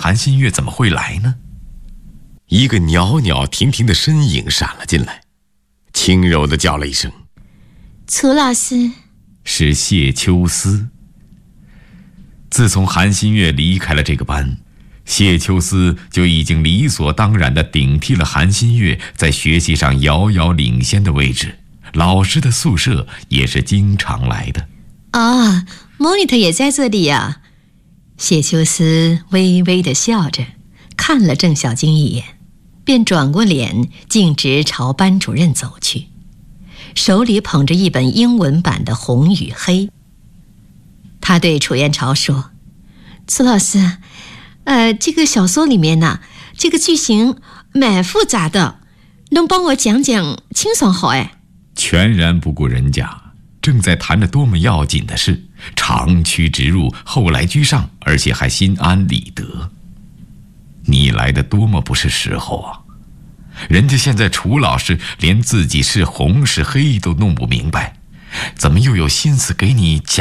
韩新月怎么会来呢？ 一个袅袅婷婷的身影闪了进来，轻柔地叫了一声：“ 楚老师。” 是谢秋思。自从韩新月离开了这个班，谢秋思就已经理所当然地顶替了韩新月在学习上遥遥领先的位置，老师的宿舍也是经常来的。 啊，Monitor 也在这里呀。谢秋思微微地笑着，看了郑小晶一眼，便转过脸，径直朝班主任走去，手里捧着一本英文版的《红与黑》。他对楚彦朝说：“楚老师，这个小说里面呢，这个剧情蛮复杂的，能帮我讲讲清爽好哎？” 全然不顾人家正在谈着多么要紧的事，长驱直入，后来居上，而且还心安理得。你来的多么不是时候啊！人家现在楚老师连自己是红是黑都弄不明白，怎么又有心思给你讲